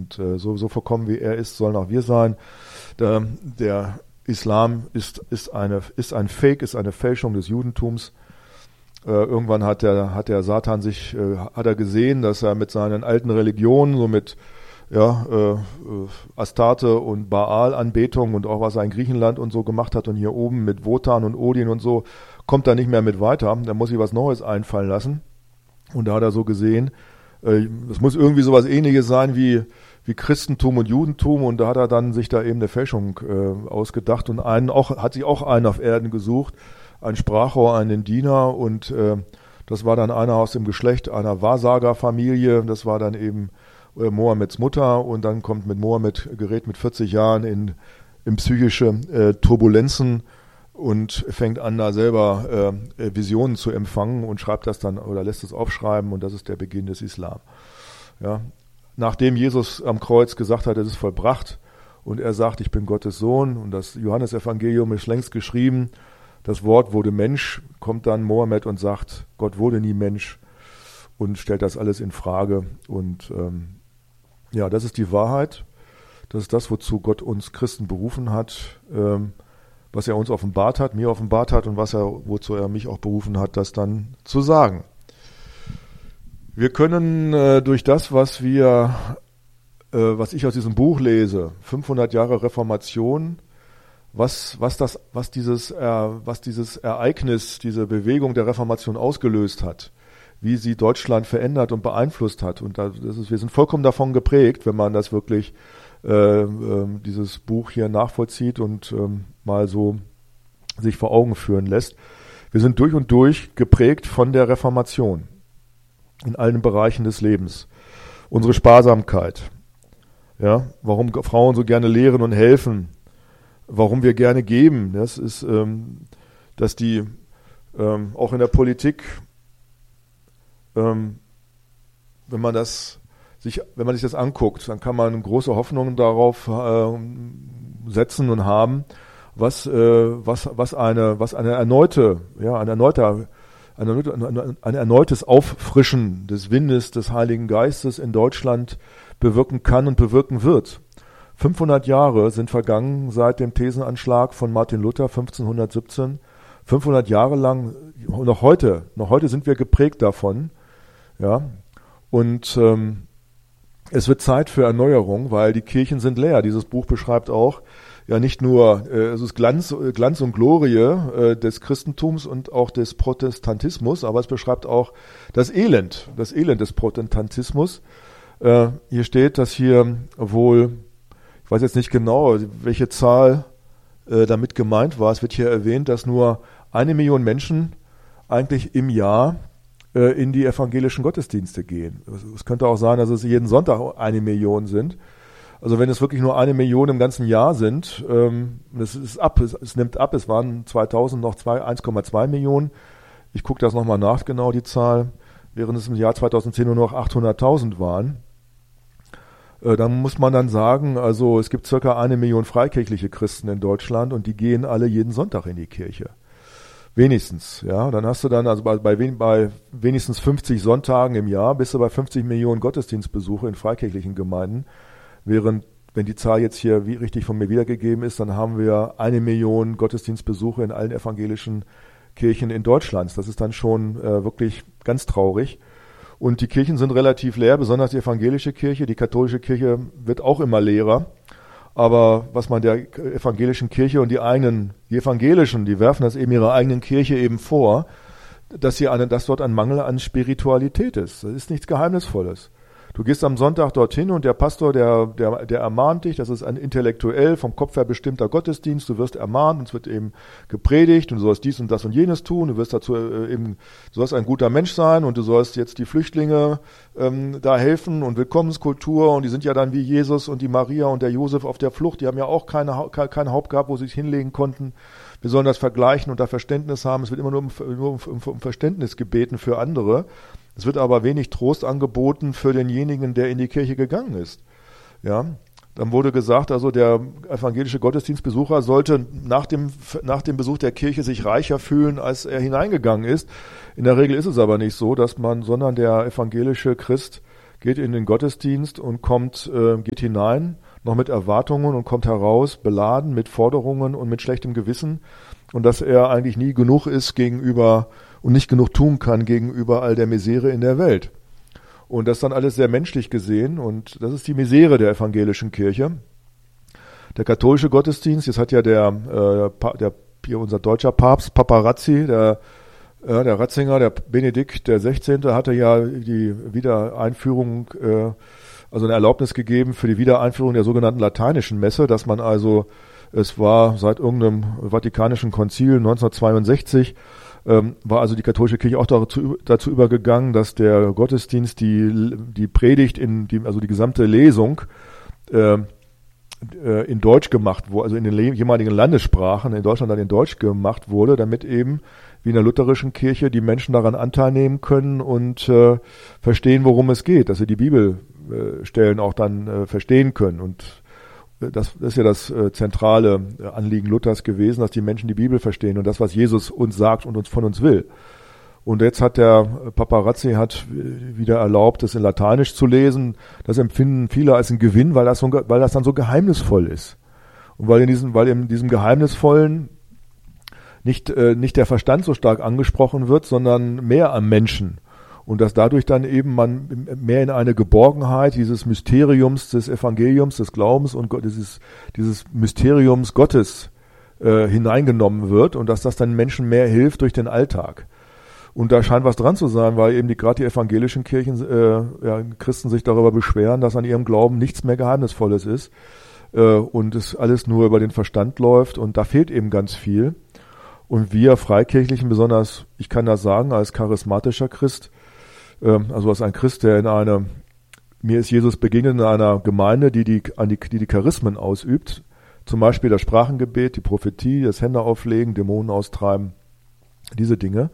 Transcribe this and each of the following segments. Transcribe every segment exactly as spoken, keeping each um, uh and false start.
Und äh, so, so vollkommen wie er ist, sollen auch wir sein. Der, der Islam ist, ist, eine, ist ein Fake, ist eine Fälschung des Judentums. Äh, irgendwann hat der, hat der Satan sich, äh, hat er gesehen, dass er mit seinen alten Religionen, so mit ja, äh, Astarte und Baal-Anbetung und auch was er in Griechenland und so gemacht hat und hier oben mit Wotan und Odin und so, kommt er nicht mehr mit weiter. Da muss sich was Neues einfallen lassen. Und da hat er so gesehen, äh, es muss irgendwie sowas Ähnliches sein wie wie Christentum und Judentum, und da hat er dann sich da eben eine Fälschung äh, ausgedacht und einen auch hat sich auch einen auf Erden gesucht, ein Sprachrohr, einen Diener, und äh, das war dann einer aus dem Geschlecht einer Wahrsagerfamilie, das war dann eben äh, Mohammeds Mutter, und dann kommt mit Mohammed, gerät mit vierzig Jahren in, in psychische äh, Turbulenzen und fängt an, da selber äh, Visionen zu empfangen und schreibt das dann oder lässt es aufschreiben, und das ist der Beginn des Islam. Ja. Nachdem Jesus am Kreuz gesagt hat, es ist vollbracht, und er sagt, ich bin Gottes Sohn, und das Johannesevangelium ist längst geschrieben, das Wort wurde Mensch, kommt dann Mohammed und sagt, Gott wurde nie Mensch, und stellt das alles in Frage. Und ähm, ja, das ist die Wahrheit, das ist das, wozu Gott uns Christen berufen hat, ähm, was er uns offenbart hat, mir offenbart hat, und was er, wozu er mich auch berufen hat, das dann zu sagen. Wir können äh, durch das, was wir, äh, was ich aus diesem Buch lese, fünfhundert Jahre Reformation, was, was das, was dieses, äh, was dieses Ereignis, diese Bewegung der Reformation ausgelöst hat, wie sie Deutschland verändert und beeinflusst hat. Und das ist, wir sind vollkommen davon geprägt, wenn man das wirklich, äh, äh, dieses Buch hier nachvollzieht und äh, mal so sich vor Augen führen lässt. Wir sind durch und durch geprägt von der Reformation. In allen Bereichen des Lebens. Unsere Sparsamkeit, ja, warum Frauen so gerne lehren und helfen, warum wir gerne geben, das ist, ähm, dass die ähm, auch in der Politik, ähm, wenn man das sich, wenn man sich das anguckt, dann kann man große Hoffnungen darauf äh, setzen und haben, was, äh, was, was eine, was eine erneute, ja, ein erneuter Ein, ein, ein erneutes Auffrischen des Windes des Heiligen Geistes in Deutschland bewirken kann und bewirken wird. fünfhundert Jahre sind vergangen seit dem Thesenanschlag von Martin Luther fünfzehnhundertsiebzehn. fünfhundert Jahre lang, noch heute, noch heute sind wir geprägt davon. Ja, und ähm, es wird Zeit für Erneuerung, weil die Kirchen sind leer. Dieses Buch beschreibt auch, ja, nicht nur, äh, es ist Glanz, Glanz und Glorie äh, des Christentums und auch des Protestantismus, aber es beschreibt auch das Elend, das Elend des Protestantismus. Äh, hier steht, dass hier wohl, ich weiß jetzt nicht genau, welche Zahl äh, damit gemeint war, es wird hier erwähnt, dass nur eine Million Menschen eigentlich im Jahr äh, in die evangelischen Gottesdienste gehen. Es könnte auch sein, dass es jeden Sonntag eine Million sind. Also wenn es wirklich nur eine Million im ganzen Jahr sind, ähm, das ist ab, es, es nimmt ab, es waren zweitausend noch eins Komma zwei Millionen. Ich gucke das nochmal nach, genau die Zahl, während es im Jahr zweitausendzehn nur noch achthunderttausend waren. Äh, dann muss man dann sagen, also es gibt circa eine Million freikirchliche Christen in Deutschland, und die gehen alle jeden Sonntag in die Kirche. Wenigstens, ja. Dann hast du dann, also bei, bei, bei wenigstens fünfzig Sonntagen im Jahr, bist du bei fünfzig Millionen Gottesdienstbesuche in freikirchlichen Gemeinden. Während, wenn die Zahl jetzt hier wie richtig von mir wiedergegeben ist, dann haben wir eine Million Gottesdienstbesuche in allen evangelischen Kirchen in Deutschland. Das ist dann schon äh, wirklich ganz traurig. Und die Kirchen sind relativ leer, besonders die evangelische Kirche. Die katholische Kirche wird auch immer leerer. Aber was man der evangelischen Kirche und die eigenen, die Evangelischen, die werfen das eben ihrer eigenen Kirche eben vor, dass hier eine, dass dort ein Mangel an Spiritualität ist. Das ist nichts Geheimnisvolles. Du gehst am Sonntag dorthin und der Pastor, der, der, der ermahnt dich, das ist ein intellektuell vom Kopf her bestimmter Gottesdienst, du wirst ermahnt und es wird eben gepredigt und du sollst dies und das und jenes tun, du wirst dazu äh, eben, du sollst ein guter Mensch sein und du sollst jetzt die Flüchtlinge ähm, da helfen und Willkommenskultur, und die sind ja dann wie Jesus und die Maria und der Josef auf der Flucht, die haben ja auch keine, kein Haupt gehabt, wo sie sich hinlegen konnten. Wir sollen das vergleichen und da Verständnis haben, es wird immer nur um, nur um, um, um Verständnis gebeten für andere. Es wird aber wenig Trost angeboten für denjenigen, der in die Kirche gegangen ist. Ja, dann wurde gesagt, also der evangelische Gottesdienstbesucher sollte nach dem, nach dem Besuch der Kirche sich reicher fühlen, als er hineingegangen ist. In der Regel ist es aber nicht so, dass man, sondern der evangelische Christ geht in den Gottesdienst und kommt, äh, geht hinein, noch mit Erwartungen und kommt heraus, beladen mit Forderungen und mit schlechtem Gewissen und dass er eigentlich nie genug ist gegenüber und nicht genug tun kann gegenüber all der Misere in der Welt. Und das dann alles sehr menschlich gesehen und das ist die Misere der evangelischen Kirche. Der katholische Gottesdienst, jetzt hat ja der, äh, der hier unser deutscher Papst, Papa Razzi, der, äh, der Ratzinger, der Benedikt der Sechzehnte hatte ja die Wiedereinführung, äh, also eine Erlaubnis gegeben für die Wiedereinführung der sogenannten lateinischen Messe, dass man also, es war seit irgendeinem Vatikanischen Konzil neunzehnhundertzweiundsechzig, ähm, war also die katholische Kirche auch dazu, dazu übergegangen, dass der Gottesdienst die, die Predigt in, die, also die gesamte Lesung, äh, in Deutsch gemacht wurde, also in den jeweiligen Landessprachen in Deutschland dann in Deutsch gemacht wurde, damit eben wie in der lutherischen Kirche die Menschen daran Anteil nehmen können und äh, verstehen, worum es geht, dass sie die Bibelstellen auch dann äh, verstehen können. Und das, das ist ja das äh, zentrale Anliegen Luthers gewesen, dass die Menschen die Bibel verstehen und das, was Jesus uns sagt und uns von uns will. Und jetzt hat der Papa Razzi hat wieder erlaubt, das in Lateinisch zu lesen. Das empfinden viele als einen Gewinn, weil das, so, weil das dann so geheimnisvoll ist. Und weil in diesem, weil in diesem Geheimnisvollen nicht, äh, nicht der Verstand so stark angesprochen wird, sondern mehr am Menschen. Und dass dadurch dann eben man mehr in eine Geborgenheit dieses Mysteriums des Evangeliums, des Glaubens und dieses, dieses Mysteriums Gottes äh, hineingenommen wird und dass das dann Menschen mehr hilft durch den Alltag. Und da scheint was dran zu sein, weil eben die gerade die evangelischen Kirchen, äh, ja, Christen sich darüber beschweren, dass an ihrem Glauben nichts mehr Geheimnisvolles ist äh, und es alles nur über den Verstand läuft und da fehlt eben ganz viel. Und wir Freikirchlichen, besonders, ich kann das sagen, als charismatischer Christ, äh, also als ein Christ, der in einer, mir ist Jesus begegnet in einer Gemeinde, die die, an die, die die Charismen ausübt, zum Beispiel das Sprachengebet, die Prophetie, das Hände auflegen, Dämonen austreiben, diese Dinge.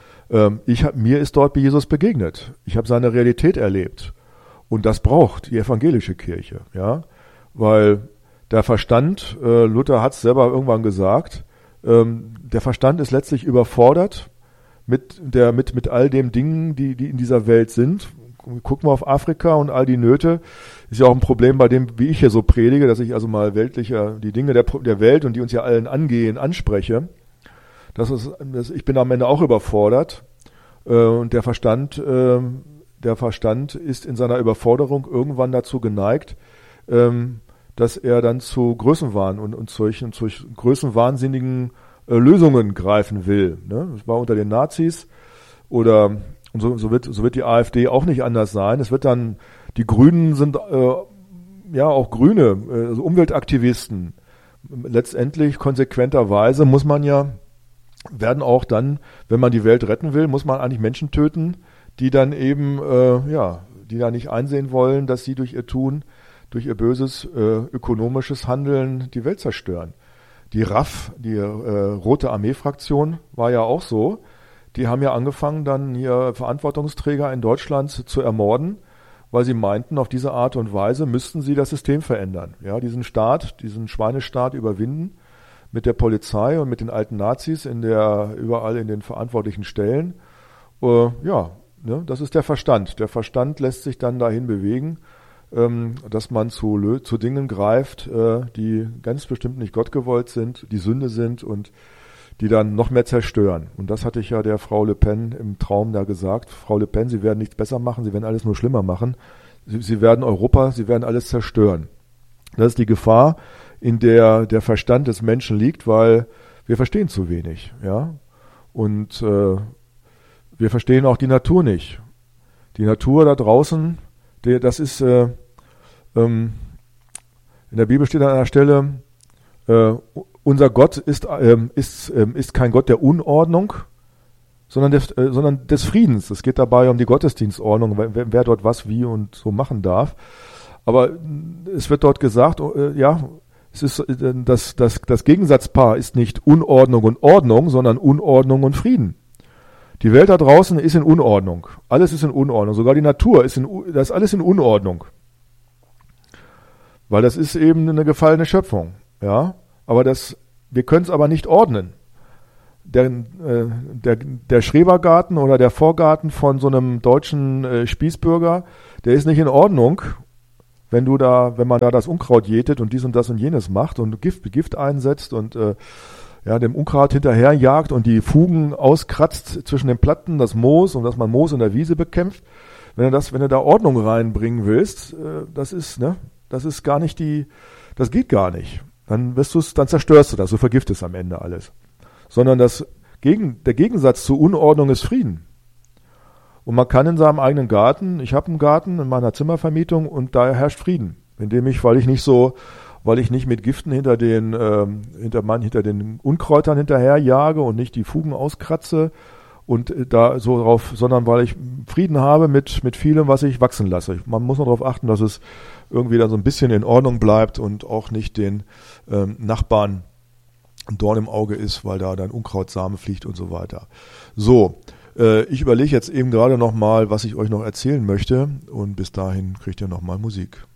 Ich hab, mir ist dort bei Jesus begegnet. Ich habe seine Realität erlebt. Und das braucht die evangelische Kirche, ja, weil der Verstand, äh, Luther hat es selber irgendwann gesagt, ähm, der Verstand ist letztlich überfordert mit der, mit, mit all den Dingen, die, die in dieser Welt sind. Gucken wir auf Afrika und all die Nöte. Ist ja auch ein Problem bei dem, wie ich hier so predige, dass ich also mal weltlicher, die Dinge der, der Welt und die uns ja allen angehen, anspreche. Das ist, das, ich bin am Ende auch überfordert äh, und der Verstand, äh, der Verstand ist in seiner Überforderung irgendwann dazu geneigt, ähm, dass er dann zu Größenwahn und, und solchen, zu größenwahnsinnigen äh, Lösungen greifen will. Ne? Das war unter den Nazis oder und so, so wird, so wird die AfD auch nicht anders sein. Es wird dann, die Grünen sind äh, ja auch Grüne, äh, also Umweltaktivisten. Letztendlich konsequenterweise muss man ja werden auch dann, wenn man die Welt retten will, muss man eigentlich Menschen töten, die dann eben, äh, ja, die da nicht einsehen wollen, dass sie durch ihr Tun, durch ihr böses äh, ökonomisches Handeln die Welt zerstören. Die R A F, die äh, Rote Armee-Fraktion, war ja auch so. Die haben ja angefangen, dann hier Verantwortungsträger in Deutschland zu ermorden, weil sie meinten, auf diese Art und Weise müssten sie das System verändern. Ja, diesen Staat, diesen Schweinestaat überwinden, mit der Polizei und mit den alten Nazis in der, überall in den verantwortlichen Stellen. Äh, ja, ne, das ist der Verstand. Der Verstand lässt sich dann dahin bewegen, ähm, dass man zu, zu Dingen greift, äh, die ganz bestimmt nicht Gott gewollt sind, die Sünde sind und die dann noch mehr zerstören. Und das hatte ich ja der Frau Le Pen im Traum da gesagt. Frau Le Pen, Sie werden nichts besser machen, Sie werden alles nur schlimmer machen. Sie, Sie werden Europa, Sie werden alles zerstören. Das ist die Gefahr, in der der Verstand des Menschen liegt, weil wir verstehen zu wenig, ja. Und äh, wir verstehen auch die Natur nicht. Die Natur da draußen, der, das ist, äh, ähm, in der Bibel steht an einer Stelle, äh, unser Gott ist, äh, ist, äh, ist kein Gott der Unordnung, sondern des, äh, sondern des Friedens. Es geht dabei um die Gottesdienstordnung, wer, wer dort was, wie und so machen darf. Aber es wird dort gesagt, äh, ja, es ist äh, das, das, das Gegensatzpaar ist nicht Unordnung und Ordnung, sondern Unordnung und Frieden. Die Welt da draußen ist in Unordnung. Alles ist in Unordnung. Sogar die Natur ist in, das ist alles in Unordnung. Weil das ist eben eine gefallene Schöpfung, ja. Aber das, wir können es aber nicht ordnen. der, äh, der, der Schrebergarten oder der Vorgarten von so einem deutschen äh, Spießbürger, der ist nicht in Ordnung, wenn du da, wenn man da das Unkraut jätet und dies und das und jenes macht und Gift, Gift einsetzt und äh, ja, dem Unkraut hinterherjagt und die Fugen auskratzt zwischen den Platten, das Moos und dass man Moos in der Wiese bekämpft. Wenn du das, wenn du da Ordnung reinbringen willst, äh, das ist, ne, das ist gar nicht die, das geht gar nicht. Dann wirst du es, dann zerstörst du das, du vergiftest am Ende alles. Sondern das Gegen, der Gegensatz zu Unordnung ist Frieden. Und man kann in seinem eigenen Garten, ich habe einen Garten in meiner Zimmervermietung und da herrscht Frieden, indem ich, weil ich nicht so, weil ich nicht mit Giften hinter den, ähm, hinter, mein, hinter den Unkräutern hinterherjage und nicht die Fugen auskratze und äh, da so drauf, sondern weil ich Frieden habe mit, mit vielem, was ich wachsen lasse. Man muss noch darauf achten, dass es irgendwie dann so ein bisschen in Ordnung bleibt und auch nicht den ähm, Nachbarn ein Dorn im Auge ist, weil da dann Unkrautsame fliegt und so weiter. So, äh, ich überlege jetzt eben gerade nochmal, was ich euch noch erzählen möchte und bis dahin kriegt ihr nochmal Musik.